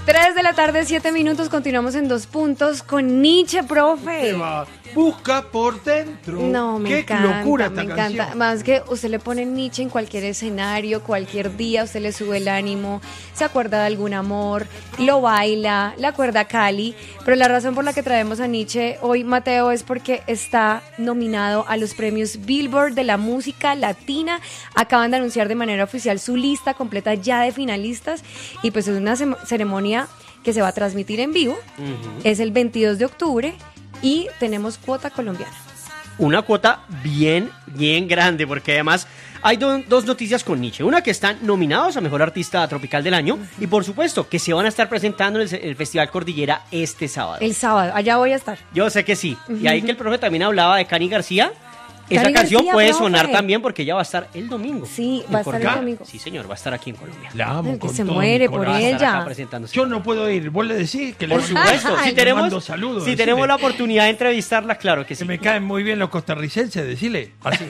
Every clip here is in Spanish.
3 de la tarde, 7 minutos, continuamos en 2 puntos con Nietzsche, profe. Busca por dentro. No, me Qué encanta, locura me esta encanta. canción. Más que usted le pone Nietzsche en cualquier escenario, cualquier día, usted le sube el ánimo, se acuerda de algún amor, lo baila, le acuerda a Cali. Pero la razón por la que traemos a Nietzsche hoy, Mateo, es porque está nominado a los premios Billboard de la música latina. Acaban de anunciar de manera oficial su lista completa ya de finalistas y pues es una ceremonia que se va a transmitir en vivo. Es el 22 de octubre y tenemos cuota colombiana. Una cuota bien grande, porque además hay dos noticias con Nietzsche. Una, que están nominados a Mejor Artista Tropical del Año, y por supuesto que se van a estar presentando en el Festival Cordillera este sábado. El sábado, allá voy a estar. Yo sé que sí. Y ahí que el profe también hablaba de Cani García. Esa Cani canción García, puede profe. sonar también porque ella va a estar el domingo. Sí, en va a estar el Colombia. domingo. Sí, señor, va a estar aquí en Colombia. La amo Que con se todo muere mi por corazón. Va a estar ella. acá presentándose. Yo no puedo ir. Vos le decís que le Por supuesto, Ay, si le tenemos, mando saludos, si decile. tenemos la oportunidad de entrevistarla, claro que sí. Se me caen muy bien los costarricenses, decile. Así,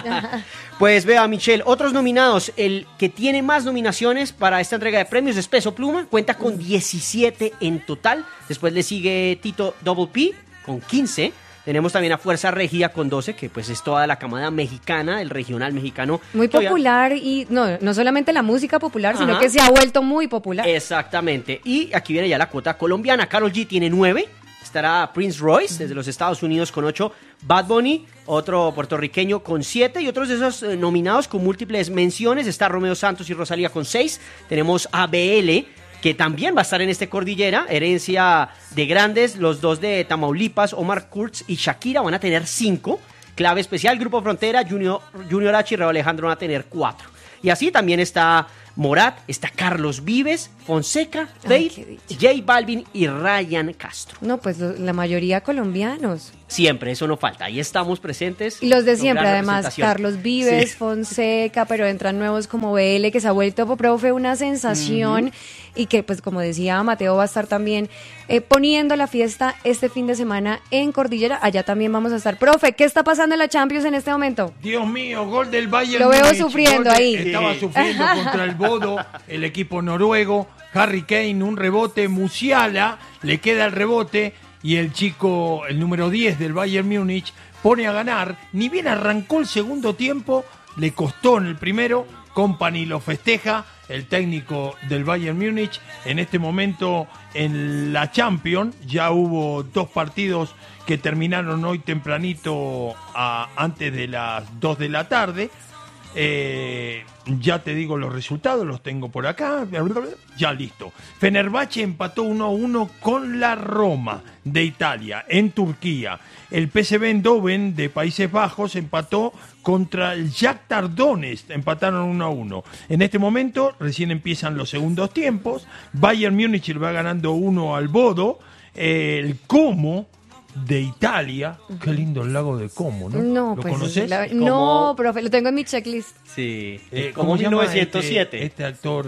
Pues vea, Michelle, otros nominados. El que tiene más nominaciones para esta entrega de premios es Peso Pluma, cuenta con 17 en total. Después le sigue Tito Double P con 15. Tenemos también a Fuerza Régida con 12, que pues es toda la camada mexicana, el regional mexicano. Muy Todavía- popular y no solamente la música popular, sino Ajá. que se ha vuelto muy popular. Exactamente. Y aquí viene ya la cuota colombiana. Karol G tiene 9. Estará Prince Royce desde los Estados Unidos con 8. Bad Bunny, otro puertorriqueño con 7. Y otros de esos nominados con múltiples menciones. Está Romeo Santos y Rosalía con 6. Tenemos a BL, que también va a estar en este Cordillera. Herencia de grandes. Los dos de Tamaulipas, Omar Kurz y Shakira, van a tener 5. Clave especial, Grupo Frontera, Junior H y Raúl Alejandro van a tener 4. Y así también está Morat, está Carlos Vives, Fonseca, Ay, Faith, qué dicha. J Balvin y Ryan Castro. No, pues la mayoría colombianos. Siempre, eso no falta. Ahí estamos presentes. Y los de con siempre, gran además, representación. Carlos Vives, Sí. Fonseca, pero entran nuevos como BL, que se ha vuelto, profe, una sensación y que, pues, como decía Mateo, va a estar también poniendo la fiesta este fin de semana en Cordillera. Allá también vamos a estar. Profe, ¿qué está pasando en la Champions en este momento? Dios mío, gol del Bayern. Lo veo Múnich, sufriendo gol ahí. Estaba Sí. sufriendo contra el Bodo, el equipo noruego. Harry Kane, un rebote. Musiala le queda el rebote. Y el chico, el número 10 del Bayern Múnich, pone a ganar. Ni bien arrancó el segundo tiempo, le costó en el primero. Kompany lo festeja, el técnico del Bayern Múnich. En este momento en la Champions ya hubo 2 partidos que terminaron hoy tempranito antes de las 2 de la tarde. Ya te digo los resultados, los tengo por acá. Ya listo. Fenerbahce empató 1-1 con la Roma de Italia, en Turquía. El PSV Eindhoven de Países Bajos empató contra el Shakhtar Donetsk, empataron 1-1. En este momento recién empiezan los segundos tiempos. Bayern Múnich le va ganando 1 al Bodo. El Como de Italia, qué lindo el lago de Como, ¿no? No, ¿Lo pues conoces? no, profe, lo tengo en mi checklist. Sí. ¿Cómo Como se llama 1907. este actor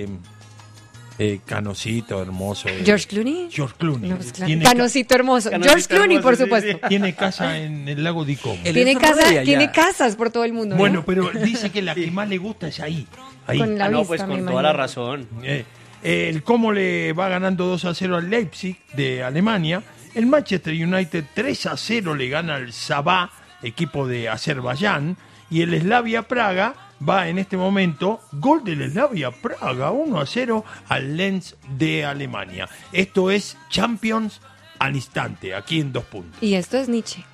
canosito, hermoso? George Clooney. George Clooney. No, pues, claro. Tiene, Canocito hermoso. Canocito George Clooney, hermoso, por sí, supuesto. sí. tiene casa en el lago de Como. El Tiene enfermo de allá. tiene casas por todo el mundo. ¿no? Bueno, pero dice que la que más le gusta es ahí. Con la Ah, no, vista, pues me con imagino. toda la razón. El Como le va ganando 2-0 al Leipzig de Alemania. El Manchester United 3-0 le gana al Sabah, equipo de Azerbaiyán. Y el Slavia Praga va en este momento, gol del Slavia Praga, 1-0 al Lens de Alemania. Esto es Champions al instante, aquí en 2 puntos. Y esto es Nietzsche.